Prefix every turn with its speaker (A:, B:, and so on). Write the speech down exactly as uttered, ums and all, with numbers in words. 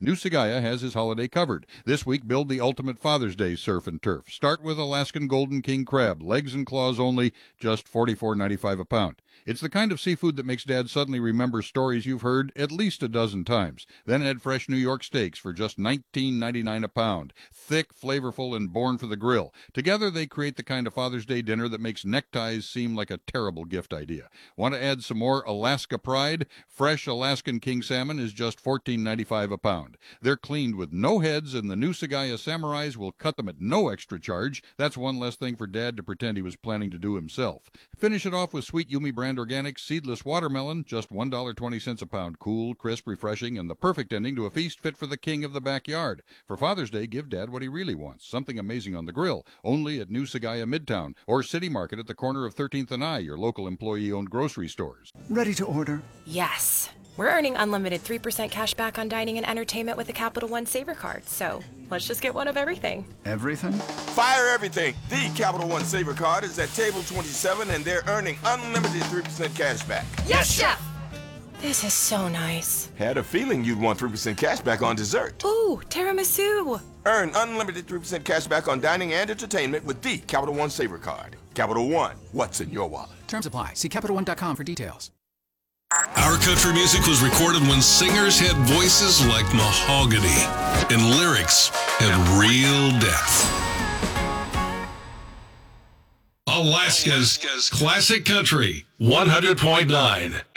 A: Nusagaya has his holiday covered. This week, build the ultimate Father's Day surf and turf. Start with Alaskan Golden King crab, legs and claws only, just forty-four ninety-five a pound. It's the kind of seafood that makes Dad suddenly remember stories you've heard at least a dozen times. Then add fresh New York steaks for just nineteen ninety-nine a pound. Thick, flavorful, and born for the grill. Together, they create the kind of Father's Day dinner that makes neckties seem like a terrible gift idea. Want to add some more Alaska pride? Fresh Alaskan King salmon is just fourteen ninety-five a pound. They're cleaned with no heads, and the Nusagaya Samurais will cut them at no extra charge. That's one less thing for Dad to pretend he was planning to do himself. Finish it off with Sweet Yumi brand organic seedless watermelon, just one dollar and twenty cents a pound. Cool, crisp, refreshing, and the perfect ending to a feast fit for the king of the backyard. For Father's Day, give Dad what he really wants, something amazing on the grill, only at Nusagaya Midtown, or City Market at the corner of thirteenth and I, your local employee-owned grocery stores.
B: Ready to order?
C: Yes. We're earning unlimited three percent cash back on dining and entertainment with the Capital One Saver Card, so let's just get one of everything.
B: Everything?
D: Fire everything! The Capital One Saver Card is at table twenty-seven, and they're earning unlimited three percent cash back.
C: Yes, Chef! This is so nice.
D: Had a feeling you'd want three percent cash back on dessert.
C: Ooh, tiramisu!
D: Earn unlimited three percent cash back on dining and entertainment with the Capital One Saver Card. Capital One, what's in your wallet?
E: Terms apply. See Capital One dot com for details.
F: Our country music was recorded when singers had voices like mahogany and lyrics had real depth. Alaska's Classic Country one hundred point nine.